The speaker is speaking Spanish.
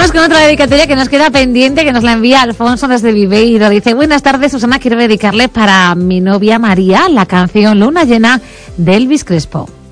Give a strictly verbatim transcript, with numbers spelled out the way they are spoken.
Vamos con otra dedicatoria que nos queda pendiente, que nos la envía Alfonso desde Viveiro. Dice: buenas tardes, Susana, quiero dedicarle para mi novia María la canción Luna Llena de Elvis Crespo.